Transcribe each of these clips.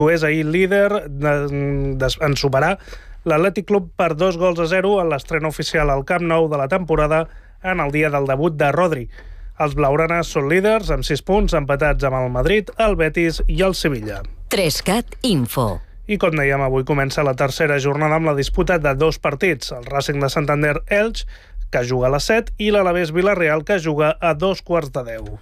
és ahir líder en superar l'Atlètic Club per 2-0 en l'estrena oficial al Camp Nou de la temporada en el dia del debut de Rodri. Els blaugranes són líders amb 6 punts, empatats amb el Madrid, el Betis i el Sevilla. 3CAT Info. I com dèiem, avui comença la tercera jornada amb la disputa de 2 partits. El Racing de Santander-Elx, que juga a les 7, i l'Alavés Vila-real, que juga a 9:45.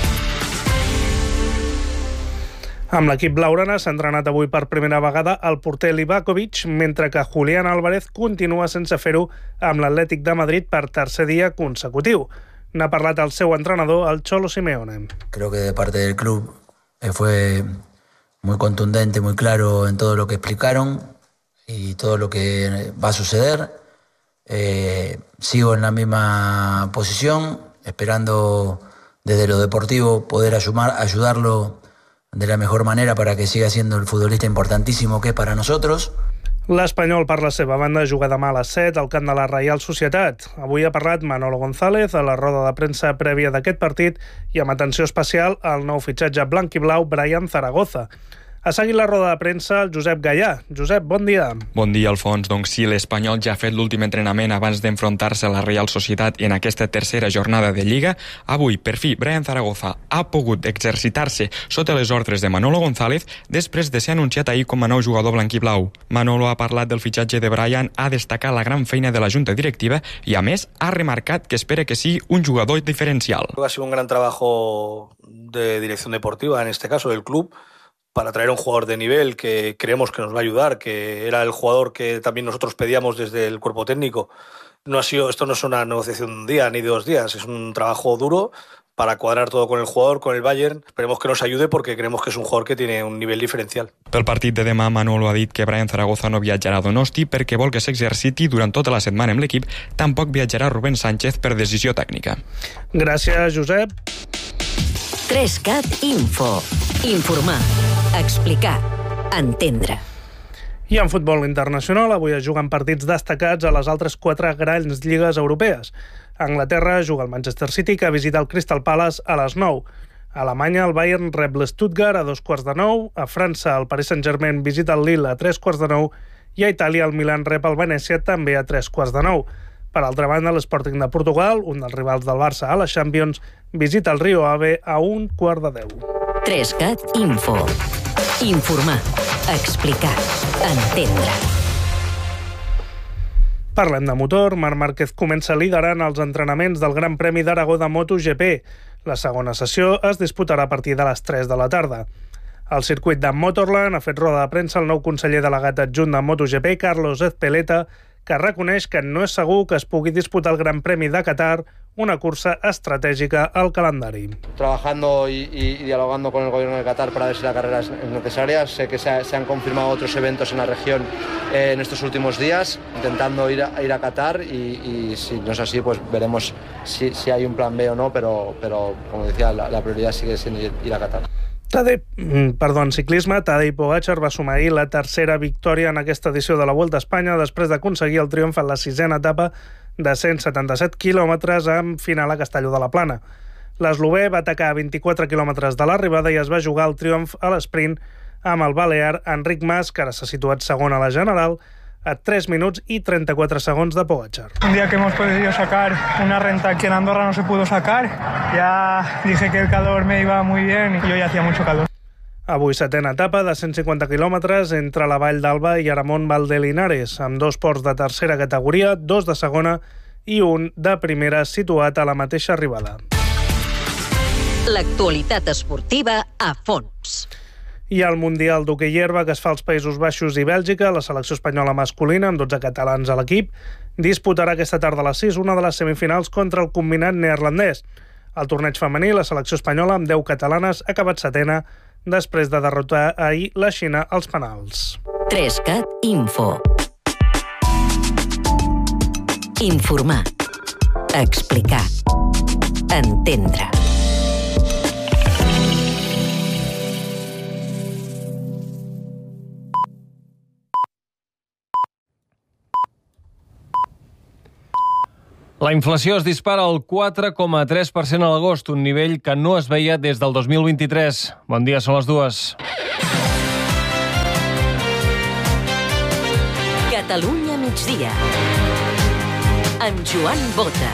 Amb l'equip blaugrana s'ha entrenat avui per primera vegada el porter Livakovic, mentre que Julián Álvarez continua sense fer-ho amb l'Atlètic de Madrid per tercer dia consecutiu. N'ha parlat el seu entrenador, el Cholo Simeone. Creo que de parte del club fue muy contundente, muy claro en todo lo que explicaron y todo lo que va a suceder. Sigo en la misma posición, esperando desde lo deportivo poder ayudarlo de la mejor manera para que siga siendo el futbolista importantísimo que es para nosotros. L'Espanyol, per la seva banda, juga demà a les 7 al camp de la Reial Societat. Avui ha parlat Manolo González a la roda de premsa prèvia d'aquest partit i amb atenció especial al nou fitxatge blanc i blau Brian Zaragoza. Ha seguit la roda de premsa el Josep Gallà. Josep, bon dia. Bon dia, Alfons. Doncs sí, l'Espanyol ja ha fet l'últim entrenament abans d'enfrontar-se a la Reial Societat en aquesta tercera jornada de Lliga. Avui, per fi, Brian Zaragoza ha pogut exercitar-se sota les ordres de Manolo González després de ser anunciat ahir com a nou jugador blanquiblau. Manolo ha parlat del fitxatge de Brian, ha destacat la gran feina de la Junta Directiva i, a més, ha remarcat que espera que sigui un jugador diferencial. Ha sido un gran trabajo de dirección deportiva, en este caso del club, para traer a un jugador de nivel que creemos que nos va a ayudar, que era el jugador que también nosotros pedíamos desde el cuerpo técnico. Esto no es una negociación de un día ni de 2 días, es un trabajo duro para cuadrar todo con el jugador, con el Bayern. Esperemos que nos ayude porque creemos que es un jugador que tiene un nivell diferencial. Pel partit de demà, Manolo ha dit que Brian Zaragoza no viatjarà a Donosti perquè vol que s'exerciti durant tota la setmana amb l'equip. Tampoc viatjarà Rubén Sánchez per decisió tècnica. Gràcies, Josep. 3CAT Info. Informar, explicar, entendre. I en futbol internacional, avui es juguen partits destacats a les altres 4 grans lligues europees. A Anglaterra juga el Manchester City, que visita el Crystal Palace a les 9. A Alemanya, el Bayern rep l'Stuttgart a 9:15. A França, el Paris Saint-Germain visita el Lille a 9:15. I a Itàlia, el Milan rep el Venècia també a 9:15. Per altra banda, l'Sporting de Portugal, un dels rivals del Barça a la Champions, visita el Rio Ave a 9:15. 3CAT Info. Informar, explicar, entendre. Parlem de motor. Marc Márquez comença liderant els entrenaments del Gran Premi d'Aragó de MotoGP. La segona sessió es disputarà a partir de les 3 de la tarda. Al circuit de Motorland ha fet roda de premsa el nou conseller delegat adjunt de MotoGP, Carlos Ezpeleta, que reconeix que no és segur que es pugui disputar el Gran Premi de Qatar, una cursa estratègica al calendari. Trabajando y dialogando con el gobierno de Qatar para ver si la carrera es necesaria. Sé que se han confirmado otros eventos en la región en estos últimos días, intentando ir a Qatar y si no es así, pues veremos si hay un plan B o no, pero como decía, la prioridad sigue siendo ir a Qatar. En ciclisme, Tadej Pogačar va sumar ahir la tercera victòria en aquesta edició de la Volta a Espanya després d'aconseguir el triomf en la 6a etapa de 177 quilòmetres amb final a Castelló de la Plana. L'eslovè va atacar a 24 quilòmetres de l'arribada i es va jugar el triomf a l'esprint amb el balear Enric Mas, que ara s'ha situat segon a la general, a 3 minuts y 34 segundos de Pogačar. Un día que hemos podido sacar una renta que en Andorra no se pudo sacar. Ya dije que el calor me iba muy bien y hoy hacía mucho calor. Avui 7a etapa de 150 quilòmetres entre la Vall d'Alba i Aramón Valdelinares, amb 2 ports de tercera categoria, 2 de segona i un de primera situat a la mateixa arribada. L'actualitat esportiva a fons. I al Mundial d'hoquei herba que es fa als Països Baixos i Bèlgica, la selecció espanyola masculina, amb 12 catalans a l'equip, disputarà aquesta tarda a les 6 una de les semifinals contra el combinat neerlandès. Al torneig femení, la selecció espanyola, amb 10 catalanes, ha acabat 7a després de derrotar ahir la Xina als penals. 3CAT Info. Informar. Explicar. Entendre. La inflació es dispara al 4,3% a l'agost, un nivell que no es veia des del 2023. Bon dia, són les 2. Catalunya migdia. Amb Joan Bota.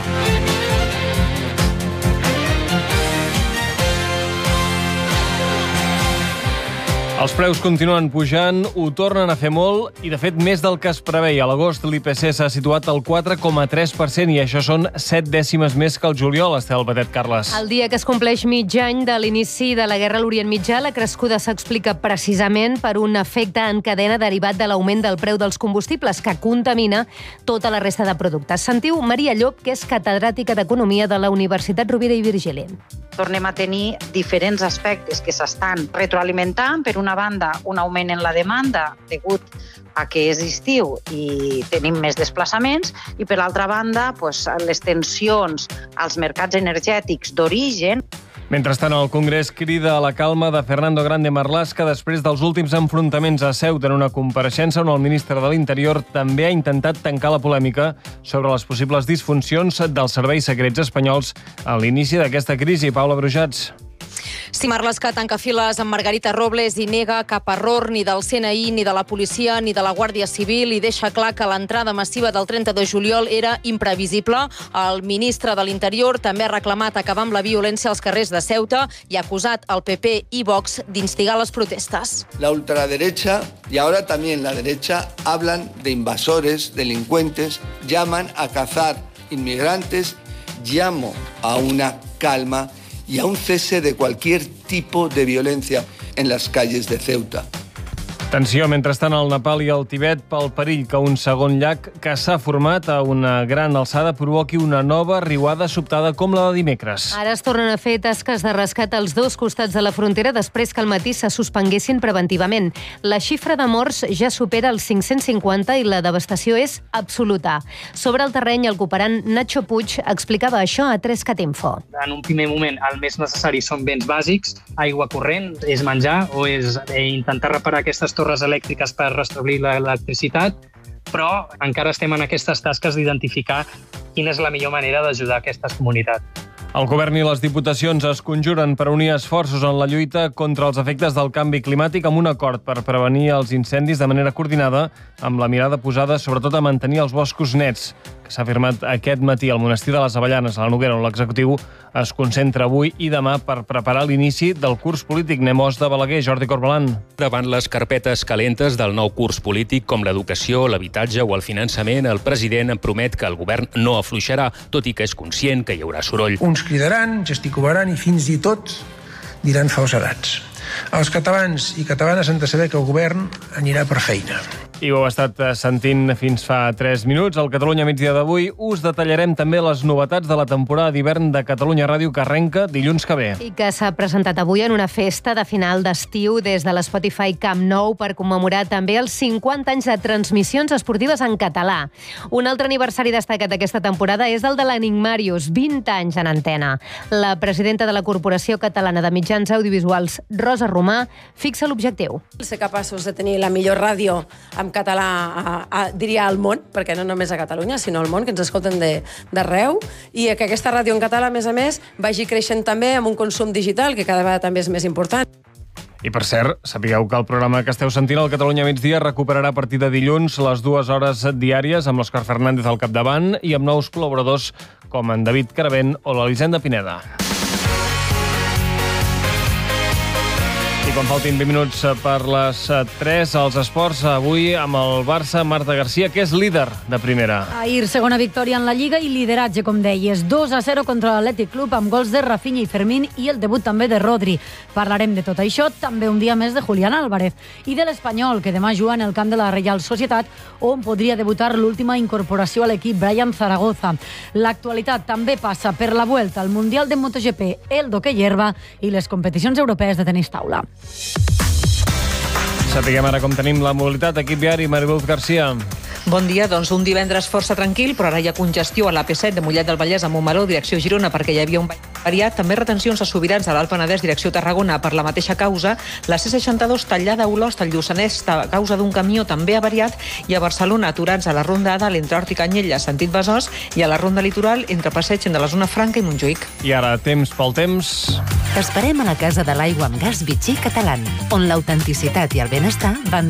Els preus continuen pujant, ho tornen a fer molt i, de fet, més del que es preveia. A l'agost l'IPC s'ha situat al 4,3% i això són 7 dècimes més que el juliol, Estel Batet, Carles. El dia que es compleix mig any de l'inici de la guerra a l'Orient Mitjà, la crescuda s'explica precisament per un efecte en cadena derivat de l'augment del preu dels combustibles que contamina tota la resta de productes. Sentiu Maria Llop, que és catedràtica d'Economia de la Universitat Rovira i Virgili. Tornem a tenir diferents aspectes que s'estan retroalimentant. Per una banda, un augment en la demanda degut a que és estiu i tenim més desplaçaments, i per l'altra banda, les tensions als mercats energètics d'origen. Mentrestant, el Congrés crida a la calma de Fernando Grande Marlaska després dels últims enfrontaments a Ceuta en una compareixença on el ministre de l'Interior també ha intentat tancar la polèmica sobre les possibles disfuncions dels serveis secrets espanyols a l'inici d'aquesta crisi. Paula Brujats. Si Marlaska tanca files amb Margarita Robles i nega cap error ni del CNI, ni de la policia, ni de la Guàrdia Civil i deixa clar que l'entrada massiva del 30 de juliol era imprevisible. El ministre de l'Interior també ha reclamat acabar amb la violència als carrers de Ceuta i ha acusat el PP i Vox d'instigar les protestes. La ultraderecha y ahora también la derecha hablan de invasores, delincuentes, llaman a cazar inmigrantes. Llamo a una calma y a un cese de cualquier tipo de violencia en las calles de Ceuta. Tensió, mentrestant, al Nepal i al Tibet pel perill que un segon llac que s'ha format a una gran alçada provoqui una nova riuada sobtada com la de dimecres. Ara es tornen a fer tasques de rescat als dos costats de la frontera després que al matí se suspenguessin preventivament. La xifra de morts ja supera els 550 i la devastació és absoluta. Sobre el terreny, el cooperant Nacho Puig explicava això a 3cat Info. En un primer moment, el més necessari són béns bàsics, aigua corrent, és menjar o és intentar reparar aquestes torres elèctriques per restablir l'electricitat, però encara estem en aquestes tasques d'identificar quina és la millor manera d'ajudar aquestes comunitats. El govern i les diputacions es conjuren per unir esforços en la lluita contra els efectes del canvi climàtic amb un acord per prevenir els incendis de manera coordinada, amb la mirada posada sobretot a mantenir els boscos nets, que s'ha firmat aquest matí al Monestir de les Avellanes, a la Noguera, on l'executiu es concentra avui i demà per preparar l'inici del curs polític. Nemós de Balaguer, Jordi Corbalan. Davant les carpetes calentes del nou curs polític, com l'educació, l'habitatge o el finançament, el president promet que el govern no afluixarà, tot i que és conscient que hi haurà soroll. Uns cridaran, gesticularan i fins i tot diran falsedats. Els catalans i catalanes han de saber que el govern anirà per feina. I ho heu estat sentint fins fa 3 minuts. Al Catalunya migdia d'avui us detallarem també les novetats de la temporada d'hivern de Catalunya Ràdio, que arrenca dilluns que ve. I que s'ha presentat avui en una festa de final d'estiu des de l'Spotify Camp Nou per commemorar també els 50 anys de transmissions esportives en català. Un altre aniversari destacat d'aquesta temporada és el de l'Enigmàrius, 20 anys en antena. La presidenta de la Corporació Catalana de Mitjans Audiovisuals, Rosa Romà, fixa l'objectiu. Ser capaços de tenir la millor ràdio en català, diria al món, perquè no només a Catalunya, sinó al món, que ens escolten d'arreu, i que aquesta ràdio en català, a més, vagi creixent també amb un consum digital, que cada vegada també és més important. I, per cert, sapigueu que el programa que esteu sentint al Catalunya migdia recuperarà a partir de dilluns les 2 hores diàries amb l'Òscar Fernández al capdavant i amb nous col·laboradors com en David Caravent o l'Elisenda Pineda. I quan faltin 20 minuts per les 3, als esports, avui amb el Barça, Marta Garcia, que és líder de primera. Ahir, segona victòria en la Lliga i lideratge, com deies. 2-0 contra l'Atlètic Club, amb gols de Rafinha i Fermín i el debut també de Rodri. Parlarem de tot això, també un dia més de Julián Álvarez i de l'Espanyol, que demà juga en el camp de la Reial Societat, on podria debutar l'última incorporació a l'equip, Brian Zaragoza. L'actualitat també passa per la Vuelta al Mundial de MotoGP, el d'hoquei herba i les competicions europees de tenis taula. Sapiguem ara com tenim la mobilitat. Equip viari, Maribel Garcia. Bon dia, doncs un divendres força tranquil, però ara hi ha congestió a l'AP7 de Mollet del Vallès a Montmeló, direcció Girona, perquè hi havia un variat. També retencions a Sobirans a l'Alt Penedès, direcció Tarragona, per la mateixa causa. La C62 tallada a Olost, al Lluçanès, a causa d'un camió també avariat, i a Barcelona aturats a la Ronda Ada, entre Hort i Canyella, sentit Besòs, i a la Ronda Litoral, entre Passeig de la zona Franca i Montjuïc. I ara, temps pel temps. T'esperem a la Casa de l'Aigua amb Gas Vichy Catalán, on l'autenticitat i el benestar van